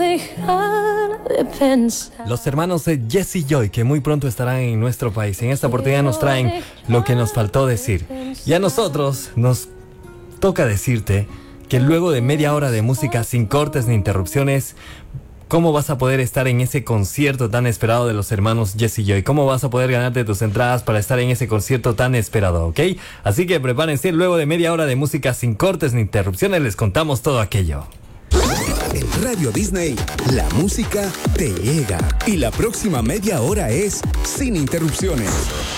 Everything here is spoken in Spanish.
dejar de pensar. Los hermanos de Jesse y Joy, que muy pronto estarán en nuestro país. En esta oportunidad nos traen Lo que nos faltó decir. Y a nosotros nos toca decirte que luego de media hora de música sin cortes ni interrupciones, ¿cómo vas a poder estar en ese concierto tan esperado de los hermanos Jesse y Joy? ¿Cómo vas a poder ganarte tus entradas para estar en ese concierto tan esperado, ok? Así que prepárense, luego de media hora de música sin cortes ni interrupciones les contamos todo aquello. En Radio Disney, la música te llega. Y la próxima media hora es sin interrupciones.